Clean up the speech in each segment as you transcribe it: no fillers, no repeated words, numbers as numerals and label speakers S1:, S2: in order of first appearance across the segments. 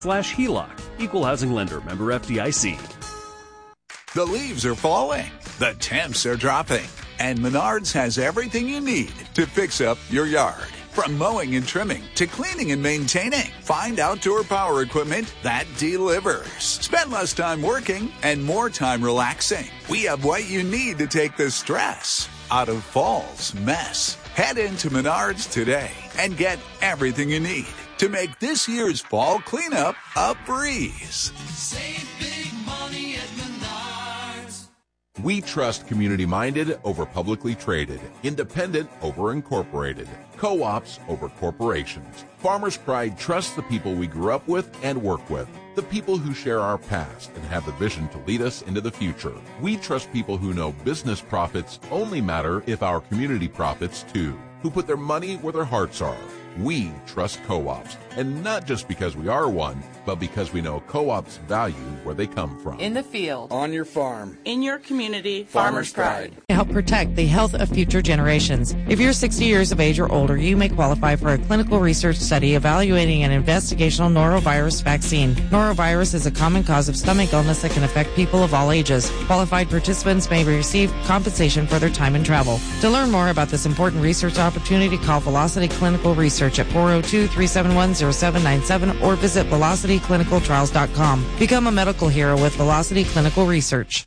S1: HELOC. Equal housing lender. Member FDIC.
S2: The leaves are falling. The temps are dropping. And Menards has everything you need to fix up your yard. From mowing and trimming to cleaning and maintaining, find outdoor power equipment that delivers. Spend less time working and more time relaxing. We have what you need to take the stress out of fall's mess. Head into Menards today and get everything you need to make this year's fall cleanup a breeze.
S3: Save big money at Menards.
S4: We trust community-minded over publicly traded, independent over incorporated, co-ops over corporations. Farmers Pride trusts the people we grew up with and work with, the people who share our past and have the vision to lead us into the future. We trust people who know business profits only matter if our community profits too, who put their money where their hearts are. We trust co-ops, and not just because we are one, but because we know co-ops value where they come from.
S5: In the field.
S6: On your farm.
S5: In your community. Farmers Pride.
S7: To help protect the health of future generations. If you're 60 years of age or older, you may qualify for a clinical research study evaluating an investigational norovirus vaccine. Norovirus is a common cause of stomach illness that can affect people of all ages. Qualified participants may receive compensation for their time and travel. To learn more about this important research opportunity, call Velocity Clinical Research at 402-371-0797 or visit velocityclinicaltrials.com. Become a medical hero with Velocity Clinical Research.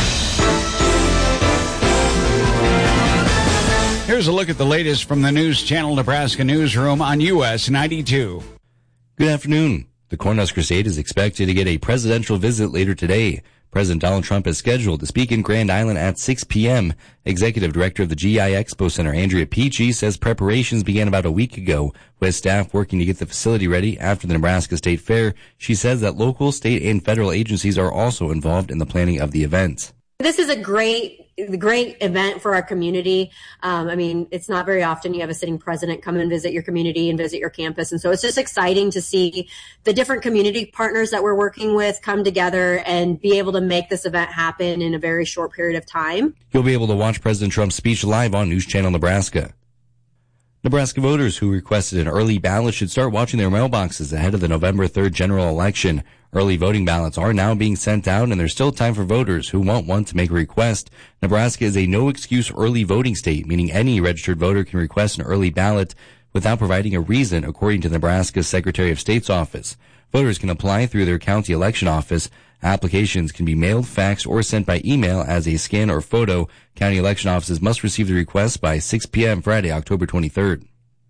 S8: Here's a look at the latest from the News Channel Nebraska newsroom on US 92.
S9: Good afternoon. The Cornhusker State is expected to get a presidential visit later today. President Donald Trump is scheduled to speak in Grand Island at 6 p.m. Executive Director of the GI Expo Center, Andrea Peachy, says preparations began about a week ago, with staff working to get the facility ready after the Nebraska State Fair. She says that local, state, and federal agencies are also involved in the planning of the event.
S10: This is a great event for our community. It's not very often you have a sitting president come and visit your community and visit your campus. And so it's just exciting to see the different community partners that we're working with come together and be able to make this event happen in a very short period of time.
S9: You'll be able to watch President Trump's speech live on News Channel Nebraska. Nebraska voters who requested an early ballot should start watching their mailboxes ahead of the November 3rd general election. Early voting ballots are now being sent out, and there's still time for voters who want one to make a request. Nebraska is a no-excuse early voting state, meaning any registered voter can request an early ballot without providing a reason, according to Nebraska's Secretary of State's office. Voters can apply through their county election office. Applications can be mailed, faxed, or sent by email as a scan or photo. County election offices must receive the request by 6 p.m. Friday, October 23rd.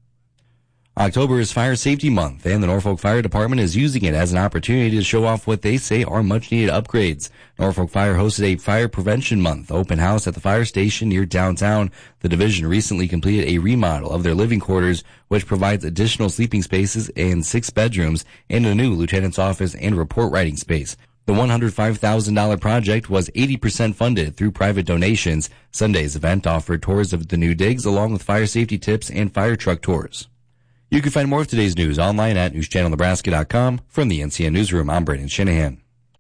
S9: October is Fire Safety Month, and the Norfolk Fire Department is using it as an opportunity to show off what they say are much-needed upgrades. Norfolk Fire hosted a Fire Prevention Month open house at the fire station near downtown. The division recently completed a remodel of their living quarters, which provides additional sleeping spaces and 6 bedrooms, and a new lieutenant's office and report writing space. The $105,000 project was 80% funded through private donations. Sunday's event offered tours of the new digs along with fire safety tips and fire truck tours. You can find more of today's news online at newschannelnebraska.com. From the NCN Newsroom, I'm Brandon Shanahan.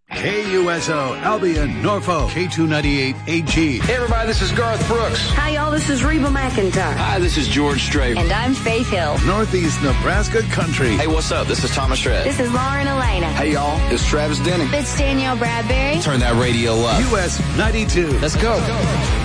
S11: KUSO, Albion, Norfolk, K298 AG.
S12: Hey everybody, this is Garth Brooks.
S13: Hi y'all, this is Reba McEntire.
S12: Hi, this is George Strait.
S13: And I'm Faith Hill.
S11: Northeast Nebraska Country.
S12: Hey, what's up? This is Thomas Shred.
S13: This is Lauren Elena.
S12: Hey y'all, it's Travis Denning.
S13: It's Danielle Bradbury.
S12: Turn that radio up.
S11: US 92.
S12: Let's go.